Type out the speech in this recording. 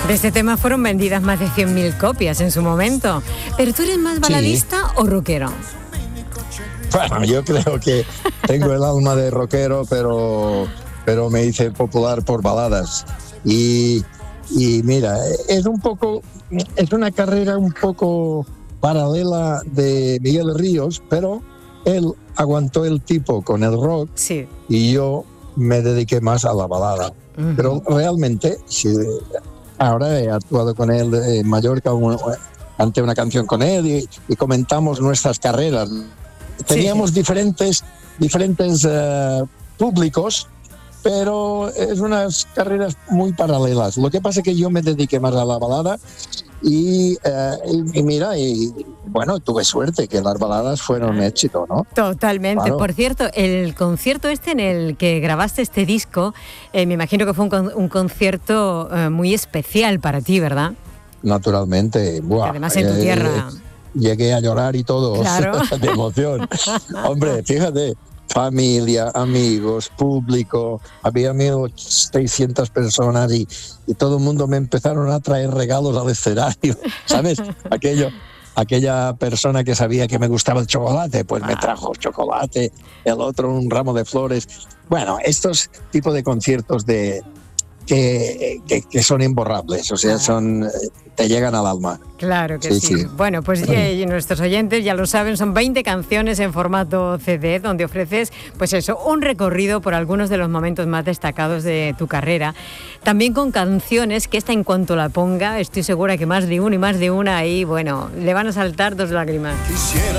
De este tema fueron vendidas más de 100.000 copias en su momento. ¿Pero tú eres más baladista o rockero? Bueno, yo creo que tengo el alma de rockero, pero me hice popular por baladas. Y mira, es una carrera un poco paralela de Miguel Ríos, pero él aguantó el tipo con el rock, sí, y yo me dediqué más a la balada. Uh-huh. Pero realmente, sí, ahora he actuado con él en Mallorca, ante una canción con él y comentamos nuestras carreras. Teníamos diferentes públicos, pero es unas carreras muy paralelas. Lo que pasa es que yo me dediqué más a la balada y mira, y bueno, tuve suerte que las baladas fueron éxito, ¿no? Totalmente. Claro. Por cierto, el concierto en el que grabaste este disco, me imagino que fue un concierto muy especial para ti, ¿verdad? Naturalmente. Buah, además en tu tierra. Llegué a llorar y todo, claro. De emoción. Hombre, fíjate, familia, amigos, público, había 1.600 personas y todo el mundo me empezaron a traer regalos al escenario, ¿sabes? Aquella persona que sabía que me gustaba el chocolate, pues me trajo chocolate, el otro un ramo de flores. Bueno, estos tipos de conciertos que son imborrables, o sea, te llegan al alma. Claro que sí. Bueno, pues nuestros oyentes ya lo saben, son 20 canciones en formato CD, donde ofreces, pues eso, un recorrido por algunos de los momentos más destacados de tu carrera. También con canciones que esta, en cuanto la ponga, estoy segura que más de uno y más de una ahí, bueno, le van a saltar 2 lágrimas.